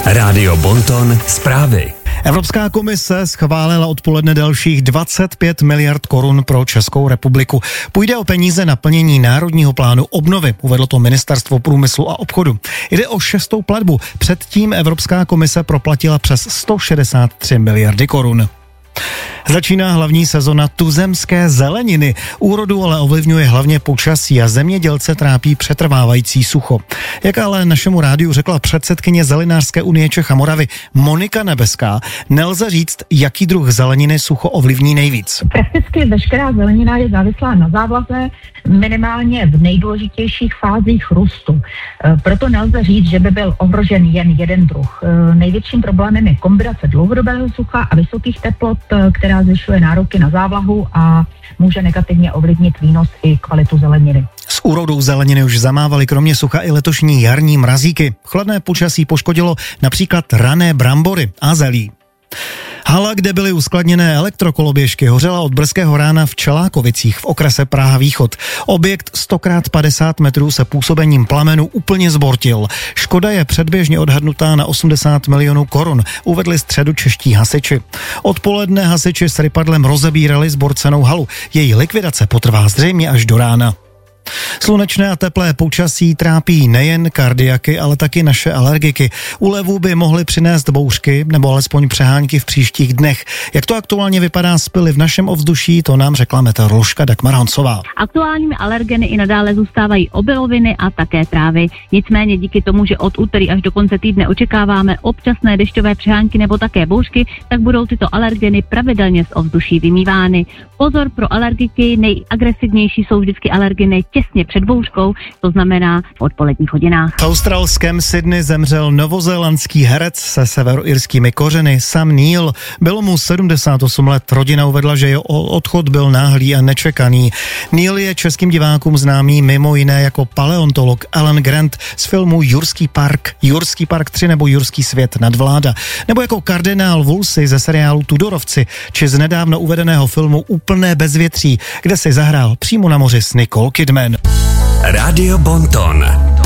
Rádio Bonton zprávy. Evropská komise schválila odpoledne dalších 25 miliard korun pro Českou republiku. Půjde o peníze na plnění Národního plánu obnovy, uvedlo to Ministerstvo průmyslu a obchodu. Jde o 6. platbu. Předtím Evropská komise proplatila přes 163 miliardy korun. Začíná hlavní sezona tuzemské zeleniny. Úrodu ale ovlivňuje hlavně počasí a zemědělce trápí přetrvávající sucho. Jak ale našemu rádiu řekla předsedkyně Zelenářské unie Čech a Moravy Monika Nebeská, nelze říct, jaký druh zeleniny sucho ovlivní nejvíc. Prakticky veškerá zelenina je závislá na závlaze, minimálně v nejdůležitějších fázích růstu. Proto nelze říct, že by byl ohrožen jen jeden druh. Největším problémem je kombinace dlouhodobého sucha a vysokých teplot, která zvyšuje nároky na závlahu a může negativně ovlivnit výnos i kvalitu zeleniny. S úrodou zeleniny už zamávaly kromě sucha i letošní jarní mrazíky. Chladné počasí poškodilo například rané brambory a zelí. Hala, kde byly uskladněné elektrokoloběžky, hořela od brzkého rána v Čelákovicích v okrese Praha Východ. Objekt 100x50 metrů se působením plamenu úplně zbortil. Škoda je předběžně odhadnutá na 80 milionů korun, uvedli středočeští hasiči. Odpoledne hasiči s rypadlem rozebírali zborcenou halu. Její likvidace potrvá zřejmě až do rána. Slunečné a teplé počasí trápí nejen kardiaky, ale taky naše alergiky. Úlevu by mohly přinést bouřky nebo alespoň přehánky v příštích dnech. Jak to aktuálně vypadá s pily v našem ovzduší, to nám řekla meteoroložka Dagmar Hansová. Aktuálními alergeny i nadále zůstávají obiloviny a také trávy. Nicméně díky tomu, že od úterý až do konce týdne očekáváme občasné dešťové přehánky nebo také bouřky, tak budou tyto alergeny pravidelně z ovzduší vymývány. Pozor pro alergiky, nejagresivnější jsou vždycky alergeny těsně před bouřkou, to znamená v odpoledních hodinách. V australském Sydney zemřel novozélandský herec se severoirskými kořeny Sam Neill. Bylo mu 78 let, rodina uvedla, že jeho odchod byl náhlý a nečekaný. Neill je českým divákům známý mimo jiné jako paleontolog Alan Grant z filmu Jurský park 3 nebo Jurský svět nadvláda, nebo jako kardinál Wolsey ze seriálu Tudorovci, či z nedávno uvedeného filmu Úplné bezvětří, kde si zahrál přímo na moři s Nicole Kidman. Rádio Bonton.